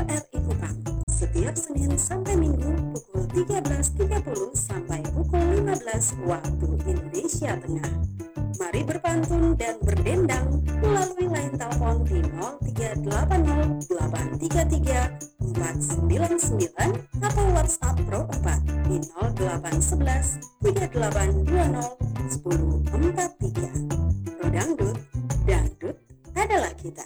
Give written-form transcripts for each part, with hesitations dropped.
RRI Kupang setiap Senin sampai Minggu pukul 13.30 sampai pukul 15 waktu Indonesia Tengah. Mari berpantun dan berdendang melalui line telepon di 0380833499 atau WhatsApp Pro 4 di 0811 3820 1043. Pro Dangdut, dangdut adalah kita.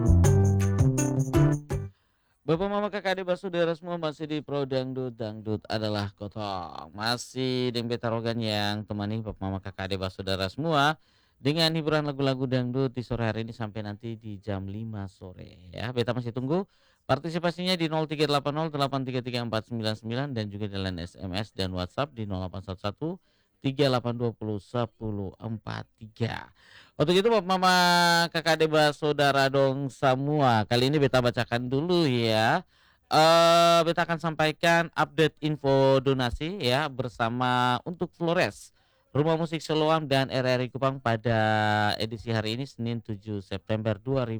Bapak Mama Kakak Adik Saudara semua masih di Pro Dangdut, dangdut adalah kotong. Masih dengan Betarogan yang temani Bapak Mama Kakak Adik Saudara semua dengan hiburan lagu-lagu dangdut di sore hari ini sampai nanti di jam 5 sore ya. Beta masih tunggu partisipasinya di 0380833499 dan juga di line SMS dan WhatsApp di 0811 3820 1043. Untuk itu Bapak Mama Kakak Adik Saudara dong semua. Kali ini beta bacakan dulu ya. Beta akan sampaikan update info donasi ya bersama untuk Flores, Rumah Musik Siloam dan RRI Kupang pada edisi hari ini Senin 7 September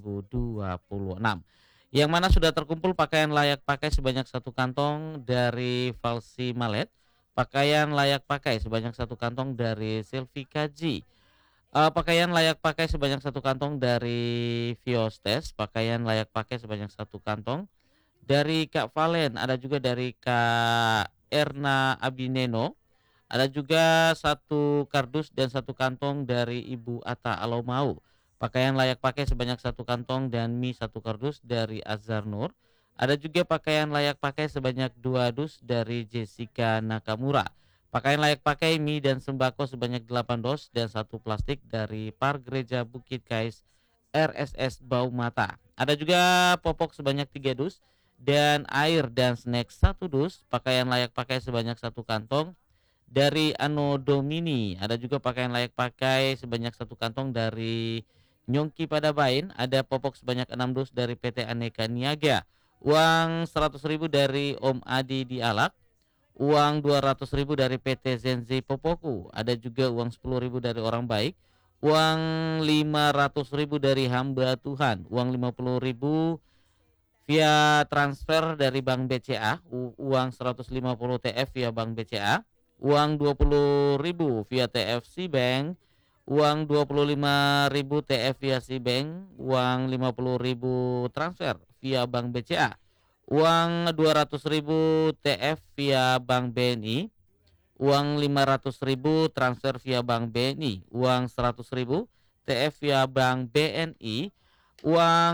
2026. Yang mana sudah terkumpul pakaian layak pakai sebanyak 1 kantong dari Falsi Malet, pakaian layak pakai sebanyak 1 kantong dari Silvi Kaji, pakaian layak pakai sebanyak 1 kantong dari Viostes, pakaian layak pakai sebanyak 1 kantong dari Kak Valen, ada juga dari Kak Erna Abineno, ada juga 1 kardus dan 1 kantong dari Ibu Ata Alomau. Pakaian layak pakai sebanyak 1 kantong dan mie 1 kardus dari Azhar Nur. Ada juga pakaian layak pakai sebanyak 2 dus dari Jessica Nakamura. Pakaian layak pakai mie dan sembako sebanyak 8 dos dan 1 plastik dari Par Gereja Bukit Kais RSS Bau Mata. Ada juga popok sebanyak 3 dus dan air dan snack 1 dus. Pakaian layak pakai sebanyak 1 kantong dari Ano Domini. Ada juga pakaian layak pakai sebanyak 1 kantong dari Nyongki Padabain. Ada popok sebanyak 6 dus dari PT Aneka Niaga. Uang 100.000 dari Om Adi di Alak. Uang 200.000 dari PT Zenzi Popoku. Ada juga uang 10.000 dari Orang Baik. Uang 500.000 dari Hamba Tuhan. Uang 50.000 via transfer dari Bank BCA. Uang 150 TF via Bank BCA. Uang 20.000 via TFC Bank, uang 25.000 TF via Bank, uang 50.000 transfer via Bank BCA, uang 200.000 TF via Bank BNI, uang 500.000 transfer via Bank BNI, uang 100.000 TF via Bank BNI, uang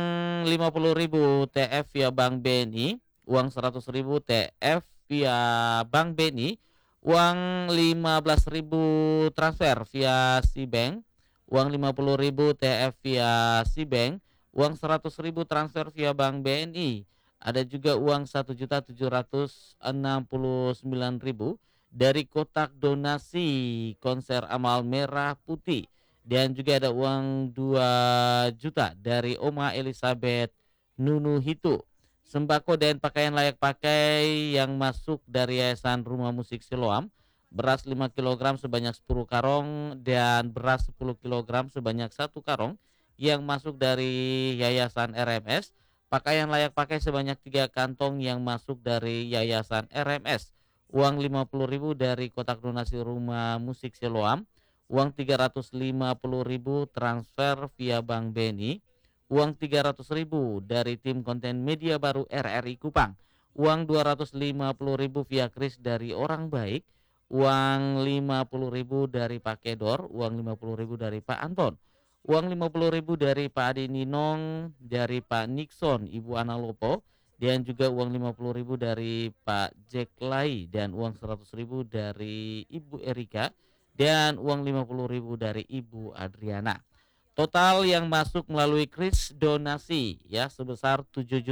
50.000 TF via Bank BNI, uang 100.000 TF via Bank BNI, uang 15.000 transfer via Bank, uang 50.000 TF via Bank, uang 100.000 transfer via Bank BNI. Ada juga uang 1.769.000 dari kotak donasi konser Amal Merah Putih. Dan juga ada uang 2 juta dari Oma Elizabeth Nunu Hitu. Sembako dan pakaian layak pakai yang masuk dari Yayasan Rumah Musik Siloam. Beras 5 kg sebanyak 10 karong dan beras 10 kg sebanyak 1 karong yang masuk dari Yayasan RMS. Pakaian layak pakai sebanyak 3 kantong yang masuk dari Yayasan RMS. Uang 50.000 dari kotak donasi Rumah Musik Siloam. Uang 350.000 transfer via Bank BNI. Uang 300.000 dari tim konten media baru RRI Kupang. Uang 250.000 via Kris dari Orang Baik. Uang 50.000 dari Pak Kedor. Uang 50.000 dari Pak Anton. Uang 50.000 dari Pak Adi Ninong, dari Pak Nixon, Ibu Analopo, dan juga uang 50.000 dari Pak Jack Lai, dan uang 100.000 dari Ibu Erika, dan uang 50.000 dari Ibu Adriana. Total yang masuk melalui kris donasi ya sebesar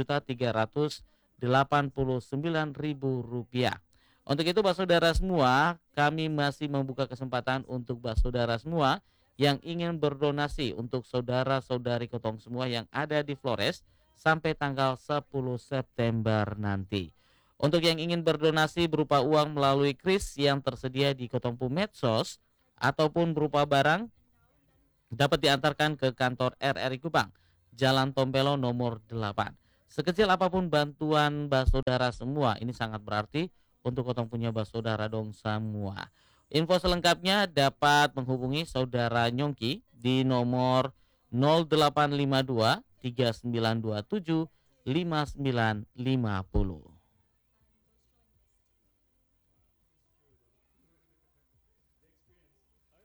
Rp7.389.000. Untuk itu Pak Saudara semua, kami masih membuka kesempatan untuk Pak Saudara semua yang ingin berdonasi untuk saudara-saudari Kotong semua yang ada di Flores sampai tanggal 10 September nanti. Untuk yang ingin berdonasi berupa uang melalui kris yang tersedia di Kotongpu Medsos ataupun berupa barang dapat diantarkan ke kantor RRI Kupang, Jalan Tompelo nomor 8. Sekecil apapun bantuan saudara semua, ini sangat berarti untuk kotong punya saudara dong semua. Info selengkapnya dapat menghubungi saudara Nyongki di nomor 0852 3927 5950.